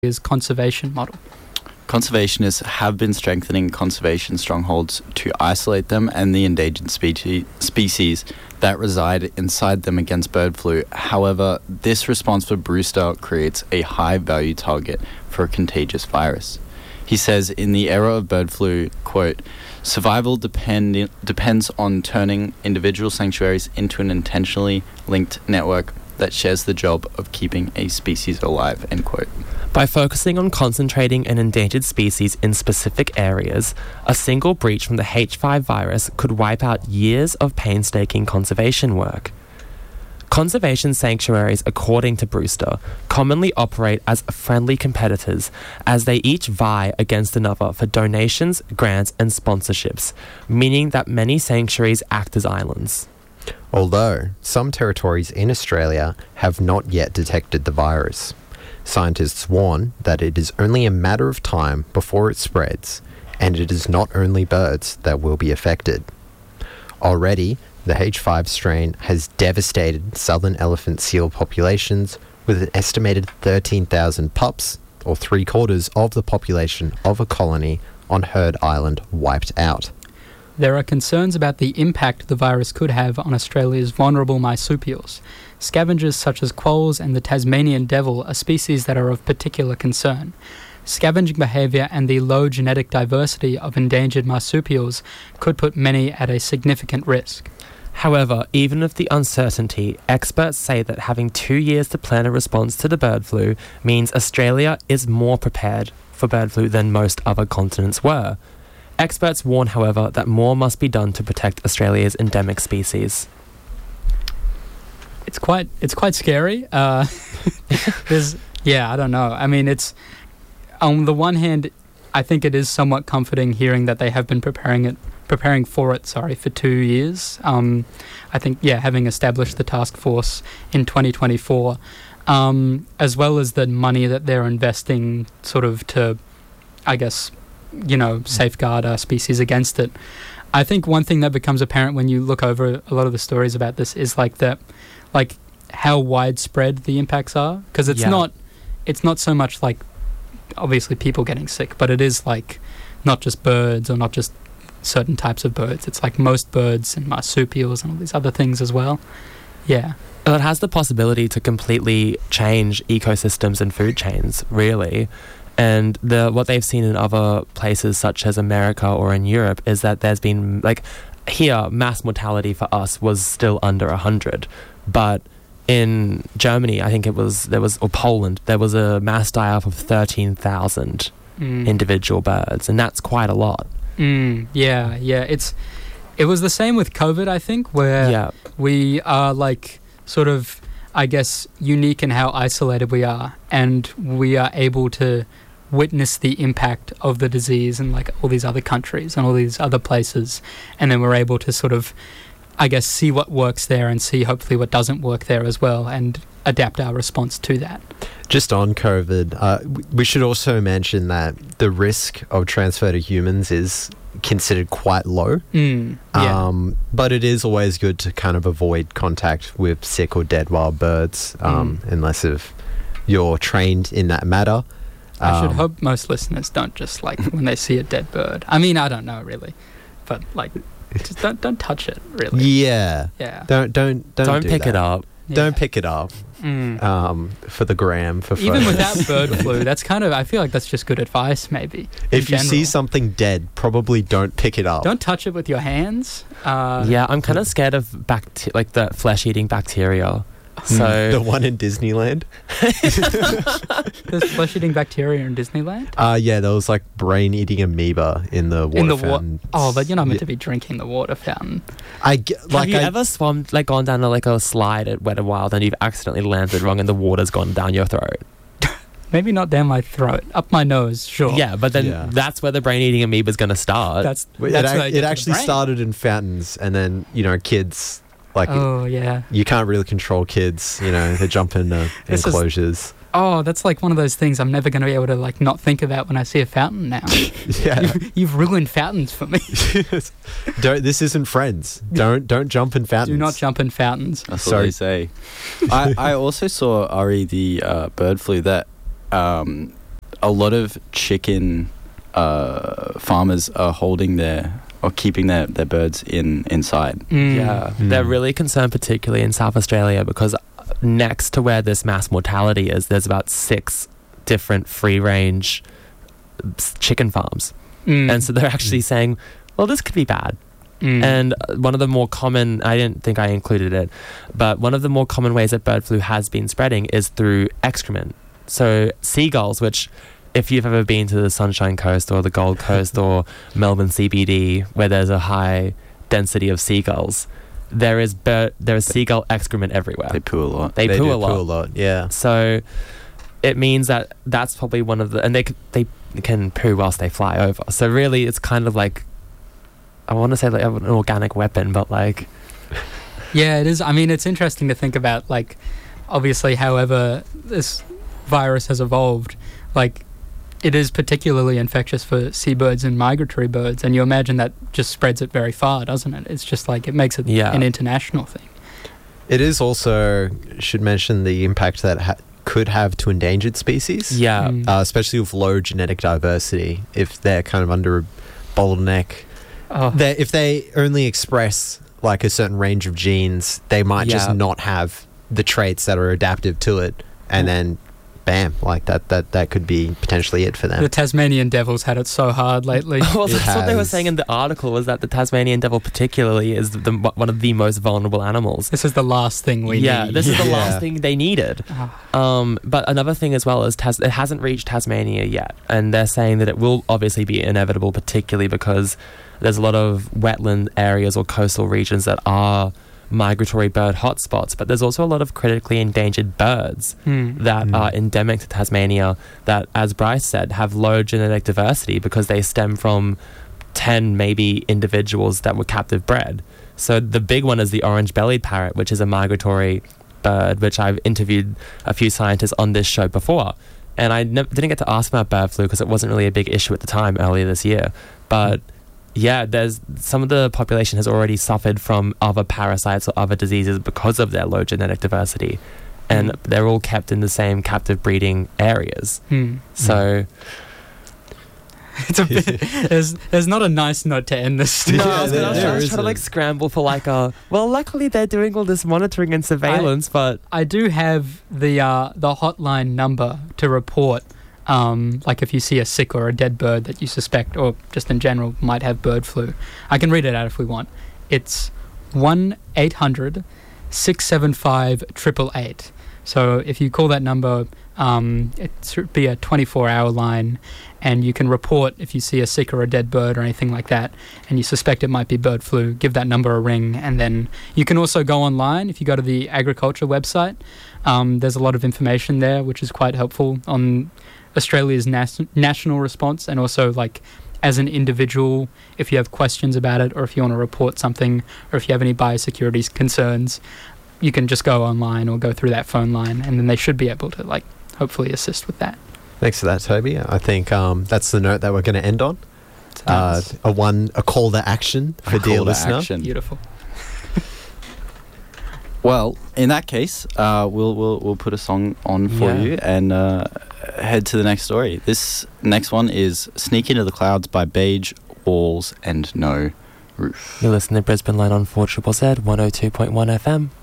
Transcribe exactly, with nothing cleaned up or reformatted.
Australia's conservation model? Conservationists have been strengthening conservation strongholds to isolate them and the endangered specie- species that reside inside them against bird flu. However, this response for Brewster creates a high-value target for a contagious virus. He says, in the era of bird flu, quote, survival depend- depends on turning individual sanctuaries into an intentionally linked network that shares the job of keeping a species alive, end quote. By focusing on concentrating an endangered species in specific areas, a single breach from the H five virus could wipe out years of painstaking conservation work. Conservation sanctuaries, according to Brewster, commonly operate as friendly competitors as they each vie against another for donations, grants and sponsorships, meaning that many sanctuaries act as islands. Although some territories in Australia have not yet detected the virus, scientists warn that it is only a matter of time before it spreads, and it is not only birds that will be affected. Already, the H five strain has devastated southern elephant seal populations with an estimated thirteen thousand pups, or three quarters of the population of a colony on Heard Island, wiped out. There are concerns about the impact the virus could have on Australia's vulnerable marsupials. Scavengers such as quolls and the Tasmanian devil are species that are of particular concern. Scavenging behaviour and the low genetic diversity of endangered marsupials could put many at a significant risk. However, even with the uncertainty, experts say that having two years to plan a response to the bird flu means Australia is more prepared for bird flu than most other continents were. Experts warn, however, that more must be done to protect Australia's endemic species. It's quite it's quite scary. Uh, there's yeah, I don't know. I mean, it's on the one hand, I think it is somewhat comforting hearing that they have been preparing it preparing for it. Sorry, for two years. Um, I think yeah, having established the task force in twenty twenty-four, um, as well as the money that they're investing, sort of to, I guess, you know, safeguard our species against it. I think one thing that becomes apparent when you look over a lot of the stories about this is like that, like how widespread the impacts are, because it's Yeah. not, it's not so much like obviously people getting sick, but it is like not just birds or not just certain types of birds. It's like most birds and marsupials and all these other things as well. Yeah. Well, it has the possibility to completely change ecosystems and food chains, really. And the what they've seen in other places, such as America or in Europe, is that there's been, like, here, mass mortality for us was still under one hundred. But in Germany, I think it was, there was, or Poland, there was a mass die-off of thirteen thousand Mm. individual birds. And that's quite a lot. Mm, yeah, yeah. It's it was the same with COVID, I think, where Yeah. we are like sort of, I guess, unique in how isolated we are, and we are able to witness the impact of the disease in like all these other countries and all these other places, and then we're able to sort of, I guess, see what works there and see hopefully what doesn't work there as well, and adapt our response to that. Just on COVID, uh, w- we should also mention that the risk of transfer to humans is considered quite low. Mm, yeah. Um, but it is always good to kind of avoid contact with sick or dead wild birds, um, Mm. unless if you're trained in that matter. I should Um, hope most listeners don't just like when they see a dead bird. I mean, I don't know really, but like, just don't don't touch it really. Yeah. Yeah. Don't don't don't, Don't do pick that. it up. Don't Yeah. pick it up. Mm. Um, for the gram, for Even photos. without bird flu, that's kind of, I feel like that's just good advice, maybe. in If you see general. something dead, probably don't pick it up. Don't touch it with your hands. Uh, Yeah, I'm kind of scared of bacte- like the flesh-eating bacteria. So The one in Disneyland. There's flesh-eating bacteria in Disneyland. Uh, yeah, there was like brain-eating amoeba in the water in the water. fountain. Oh, but you're not meant Yeah. to be drinking the water fountain. I ge- have like you I, ever swum, like gone down a, like a slide at Wet n Wild and you've accidentally landed wrong and the water's gone down your throat? Maybe not down my throat, up my nose, sure. Yeah, but then Yeah. that's where the brain-eating amoeba's going to start. That's, It, that's ac- where it get to the actually brain. started in fountains, and then you know kids like Oh, yeah. you can't really control kids. You know they jump into This is- enclosures. Oh, that's like one of those things I'm never going to be able to like not think about when I see a fountain now. Yeah, you've, you've ruined fountains for me. don't. This isn't Friends. Don't don't jump in fountains. Do not jump in fountains. That's Sorry. what they say. I, I also saw, Ari, the uh, bird flu that um, a lot of chicken uh, farmers are holding their or keeping their, their birds in inside. Mm. Yeah, Mm. they're really concerned, particularly in South Australia, because next to where this mass mortality is, there's about six different free-range s- chicken farms. Mm. And so they're actually saying, well, this could be bad. Mm. And uh, one of the more common, I didn't think I included it, but one of the more common ways that bird flu has been spreading is through excrement. So seagulls, which if you've ever been to the Sunshine Coast or the Gold Coast or Melbourne C B D, where there's a high density of seagulls, there is bird, there is seagull excrement everywhere. They poo a lot. They, poo, do a lot. poo a lot, yeah. So it means that that's probably one of the, and they c- they can poo whilst they fly over. So really, it's kind of like, I want to say like an organic weapon, but like, Yeah, it is. I mean, it's interesting to think about, like, obviously, however this virus has evolved, like, it is particularly infectious for seabirds and migratory birds, and you imagine that just spreads it very far, doesn't it? It's just like, it makes it Yeah. an international thing. It is also, should mention the impact that ha- could have to endangered species. yeah, Mm. Uh, especially with low genetic diversity, if they're kind of under a bottleneck. Oh. They, if they only express like a certain range of genes, they might just Yeah. not have the traits that are adaptive to it, and then bam, like that that that could be potentially it for them. The Tasmanian devils had it so hard lately. well, It that's what they were has. saying in the article, was that the Tasmanian devil particularly is the, one of the most vulnerable animals. This is the last thing we yeah, need. this is the Yeah. last thing they needed. Ah. Um, but another thing as well is Tas- it hasn't reached Tasmania yet, and they're saying that it will obviously be inevitable, particularly because there's a lot of wetland areas or coastal regions that are migratory bird hotspots, but there's also a lot of critically endangered birds Hmm. that Mm. are endemic to Tasmania that, as Bryce said, have low genetic diversity because they stem from ten maybe individuals that were captive bred. So the big one is the orange-bellied parrot, which is a migratory bird, which I've interviewed a few scientists on this show before. And I ne- didn't get to ask about bird flu because it wasn't really a big issue at the time earlier this year. But yeah, there's some of the population has already suffered from other parasites or other diseases because of their low genetic diversity. And Mm. they're all kept in the same captive breeding areas. Hmm. So It's a bit, there's there's not a nice note to end this. no, Yeah, I was, gonna, I was there trying, I was isn't. trying to like scramble for like a, well, luckily they're doing all this monitoring and surveillance, but I do have the uh, the hotline number to report, um, like if you see a sick or a dead bird that you suspect, or just in general might have bird flu. I can read it out if we want. It's one eight hundred six seven five eight eight eight. So if you call that number, um, it should be a twenty-four hour line, and you can report if you see a sick or a dead bird or anything like that, and you suspect it might be bird flu. Give that number a ring, and then you can also go online. If you go to the agriculture website, um, there's a lot of information there, which is quite helpful on Australia's nas- national response, and also like as an individual, if you have questions about it, or if you want to report something, or if you have any biosecurity concerns, you can just go online or go through that phone line, and then they should be able to like hopefully assist with that. Thanks for that, Toby. I think um, that's the note that we're going to end on. Uh, Nice. a one, a call to action for A dear call to listener. action. Beautiful. Well, in that case, uh, we'll we'll we'll put a song on for Yeah. you and uh, head to the next story. This next one is "Sneak Into the Clouds" by Beige, Walls, and No Roof. you listen to Brisbane Line on four Z Z Z one oh two point one F M.